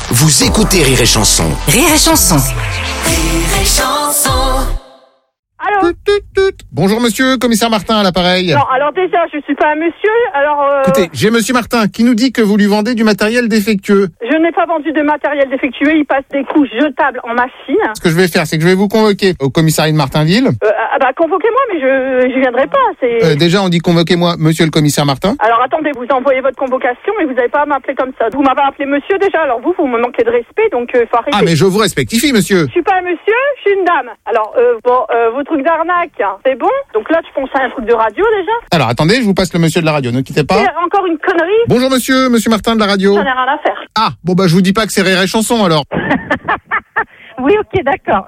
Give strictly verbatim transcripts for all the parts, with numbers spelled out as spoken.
Vous écoutez Rire et Chanson. Rire et Chanson. Rire et Chanson. Allô? Tut, tut, tut. Bonjour monsieur, commissaire Martin à l'appareil. Non, alors déjà, je suis pas un monsieur, alors... Euh, Écoutez, j'ai monsieur Martin qui nous dit que vous lui vendez du matériel défectueux. je n'ai pas vendu de matériel défectueux, il passe des couches jetables en machine. Ce que je vais faire, c'est que je vais vous convoquer au commissariat de Martinville. Euh, ah bah, convoquez-moi, mais je je viendrai pas, c'est... Euh, déjà, on dit convoquez-moi monsieur le commissaire Martin. Alors attendez, vous envoyez votre convocation, mais vous n'avez pas à m'appeler comme ça. Vous m'avez appelé monsieur déjà, alors vous, vous me manquez de respect, donc il euh, faut arrêter. Ah, mais je vous respectifie, monsieur. Je suis pas un monsieur, je suis une dame. Alors, euh, bon, euh, vos trucs d'arnaque, c'est bon. Donc là, tu penses à un truc de radio déjà. Alors, attendez, je vous passe le monsieur de la radio, ne quittez pas. C'est encore une connerie. Bonjour monsieur, monsieur Martin de la radio. J'en ai rien à faire. Ah, bon bah je vous dis pas que c'est Rire et Chanson alors. Oui, ok, d'accord.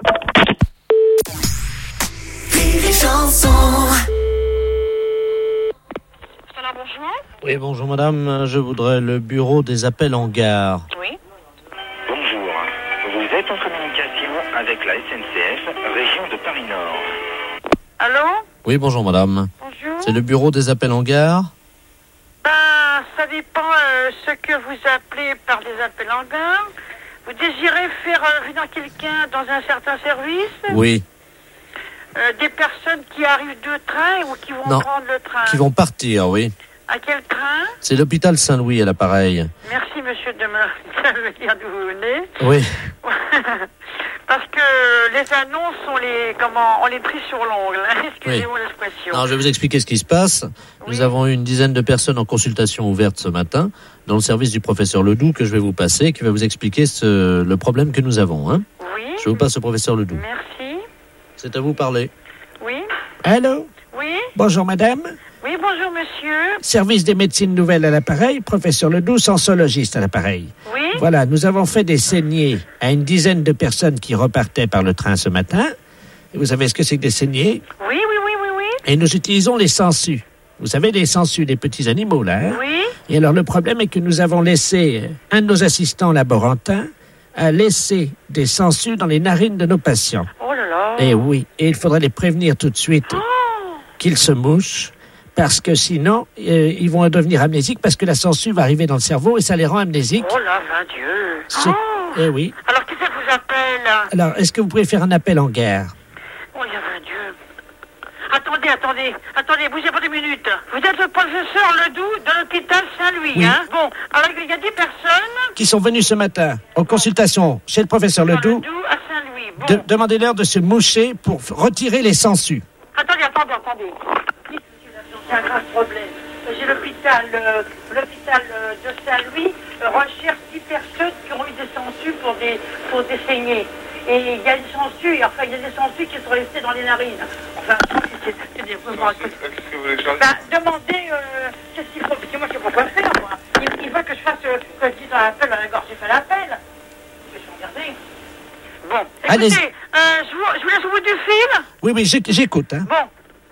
Rire et Chanson. Alors, bonjour. Oui, bonjour madame, je voudrais le bureau des appels en gare. Oui. Bonjour, vous êtes en communication avec la S N C F, région de Paris-Nord. Allô? Oui, bonjour madame. Bonjour. C'est le bureau des appels en gare? Ben, ça dépend euh, ce que vous appelez par des appels en gare. Vous désirez faire euh, venir quelqu'un dans un certain service? Oui, Euh, des personnes qui arrivent de train ou qui vont Non. prendre le train? qui vont partir, oui. À quel train? C'est l'hôpital Saint-Louis à l'appareil. Merci monsieur de me, de me dire d'où vous venez. Oui, Parce que les annonces, on les, comment, on les trie sur l'ongle. hein. Excusez-moi l'expression. alors je vais vous expliquer ce qui se passe. Nous Oui. avons eu une dizaine de personnes en consultation ouverte ce matin dans le service du professeur Ledoux que je vais vous passer, qui va vous expliquer ce, le problème que nous avons. Hein. Oui. Je vous passe au professeur Ledoux. Merci. C'est à vous parler. Oui. Allô? Oui. Bonjour madame. Oui, bonjour monsieur. Service des médecines nouvelles à l'appareil, professeur Ledoux, sensologiste à l'appareil. Oui. Voilà, nous avons fait des saignées à une dizaine de personnes qui repartaient par le train ce matin. Et vous savez ce que c'est que des saignées? Oui, oui, oui, oui, oui. Et nous utilisons les sangsues. Vous savez, les sangsues, les petits animaux, là. hein? Oui. Et alors, le problème est que nous avons laissé, euh, un de nos assistants laborantins a laissé des sangsues dans les narines de nos patients. Oh là là. Et oui, et il faudrait les prévenir tout de suite Oh. qu'ils se mouchent, parce que sinon, euh, ils vont devenir amnésiques, parce que la sangsue va arriver dans le cerveau et ça les rend amnésiques. Oh là, mon Dieu. C'est- Oh. Eh oui. Alors, qui ça vous appelle? Alors, est-ce que vous pouvez faire un appel en gare? Oh, il y a mon Dieu. Attendez, attendez, attendez, bougez pas deux minutes. Vous êtes le professeur Ledoux de l'hôpital Saint-Louis, Oui. hein? Bon, alors il y a dix personnes. Qui sont venus ce matin en consultation chez le professeur Ledoux. Ledoux à Saint-Louis. Bon. De- Demandez-leur de se moucher pour f- retirer les sangsues. Attendez, attendez, attendez. C'est un grave problème. J'ai l'hôpital, euh, l'hôpital euh, de Saint-Louis euh, recherche dix personnes qui ont eu des sangsues pour des, pour des saignées. Et il y a des sangsues, enfin il y a des sangsues qui sont restées dans les narines. Enfin, c'est, c'est des mouvements. Qu'est-ce que vous voulez changer? Ben, demandez, euh, qu'est-ce qu'il faut, parce que moi je sais pas quoi faire, moi. Il, il veut que je fasse, euh, que je dise un appel à la gorge, j'ai fait l'appel. Je vais regarder. Bon, Allez-y. écoutez, euh, je, vous, je vous laisse au bout du fil. Oui, oui, j'éc- j'écoute. Hein. Bon.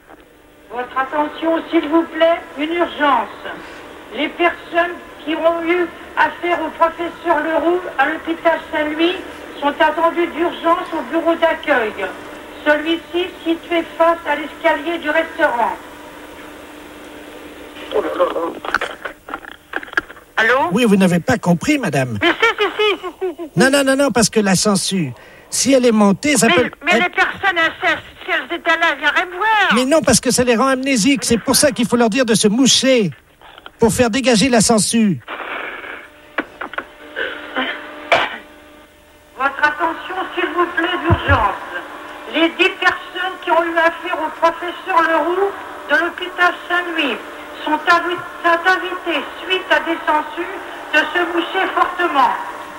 Votre attention, s'il vous plaît, une urgence. Les personnes qui ont eu affaire au professeur Leroux à l'hôpital Saint-Louis sont attendues d'urgence au bureau d'accueil. Celui-ci situé face à l'escalier du restaurant. Allô? Oui, vous n'avez pas compris, madame. Mais si, si, si, si, si, si, si. Non, non, non, non, parce que la sangsue, si elle est montée, ça Mais, peut... mais elle- les personnes, elles, si elles étaient là, elles viendraient me voir. Mais non, parce que ça les rend amnésiques. C'est pour ça qu'il faut leur dire de se moucher pour faire dégager la sangsue. Votre attention, s'il vous plaît, d'urgence. Les dix personnes qui ont eu affaire au professeur Leroux de l'hôpital Saint-Louis sont avi- sont invitées, suite à des sangsues, de se moucher fortement.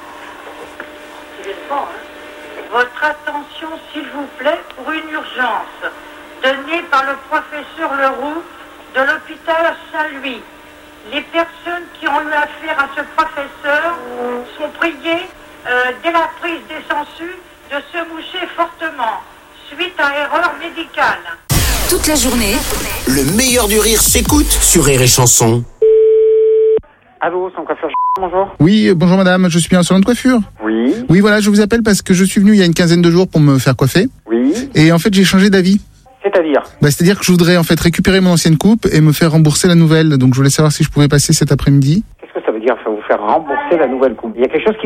Votre attention, s'il vous plaît, pour une urgence donnée par le professeur Leroux de l'hôpital Saint-Louis. Les personnes qui ont eu affaire à ce professeur sont priées, euh, dès la prise des sangsues, de se moucher fortement, suite à erreur médicale. Toute la journée, Le meilleur du rire s'écoute sur Rire et Chanson. Allô, son coiffeur, bonjour. Oui, euh, bonjour madame, je suis bien en salon de coiffure. Oui, Oui, voilà, je vous appelle parce que je suis venu il y a une quinzaine de jours pour me faire coiffer. oui, Et en fait, j'ai changé d'avis. c'est-à-dire Bah, c'est-à-dire que je voudrais en fait récupérer mon ancienne coupe et me faire rembourser la nouvelle. Donc je voulais savoir si je pouvais passer cet après-midi. Qu'est-ce que ça veut dire, ça vous faire rembourser la nouvelle coupe? Il y a quelque chose qui